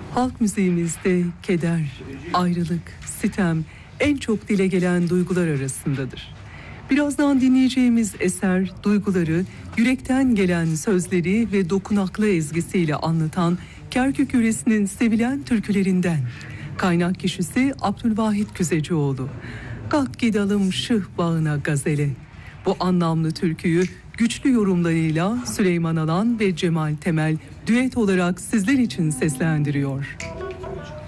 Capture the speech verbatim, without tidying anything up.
Halk müziğimizde keder, ayrılık, sitem en çok dile gelen duygular arasındadır. Birazdan dinleyeceğimiz eser duyguları yürekten gelen sözleri ve dokunaklı ezgisiyle anlatan Kerkük yöresinin sevilen türkülerinden. Kaynak kişisi Abdülvahit Küzecioğlu. Kalk gidelim şıh bağına gazele. Bu anlamlı türküyü güçlü yorumlarıyla Süleyman Alan ve Cemal Temel düet olarak sizler için seslendiriyor.